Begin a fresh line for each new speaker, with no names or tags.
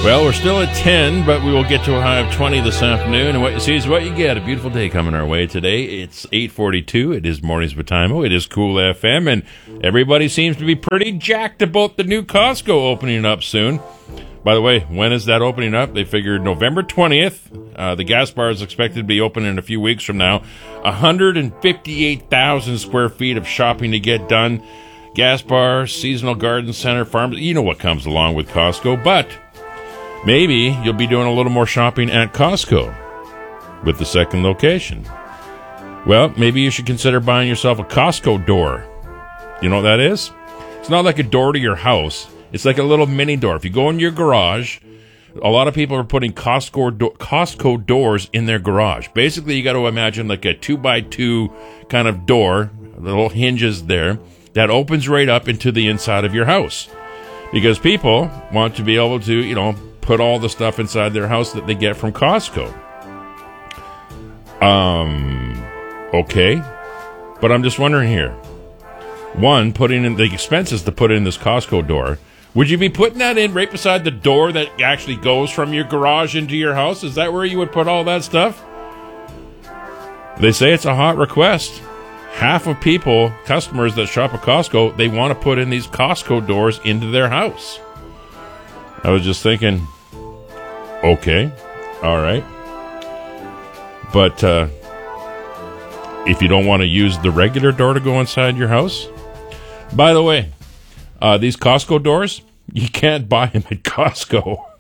Well, we're still at 10, but we will get to a high of 20 this afternoon. And what you see is what you get. A beautiful day coming our way today. It's 8:42. It is Mornings with Timo. It is Cool FM. And everybody seems to be pretty jacked about the new Costco opening up soon. By the way, when is that opening up? They figured November 20th. The gas bar is expected to be open in a few weeks from now. 158,000 square feet of shopping to get done. Gas bar, seasonal garden center, farms. You know what comes along with Costco. But maybe you'll be doing a little more shopping at Costco with the second location. Well, maybe you should consider buying yourself a Costco door. You know what that is? It's not like a door to your house. It's like a little mini door. If you go in your garage, a lot of people are putting Costco doors in their garage. Basically, you got to imagine like a 2x2 kind of door, little hinges there, that opens right up into the inside of your house. Because people want to be able to, put all the stuff inside their house that they get from Costco. Okay. But I'm just wondering here. One, putting in the expenses to put in this Costco door. Would you be putting that in right beside the door that actually goes from your garage into your house? Is that where you would put all that stuff? They say it's a hot request. Half of customers that shop at Costco, they want to put in these Costco doors into their house. I was just thinking, okay, all right. But if you don't want to use the regular door to go inside your house, by the way, these Costco doors, you can't buy them at Costco.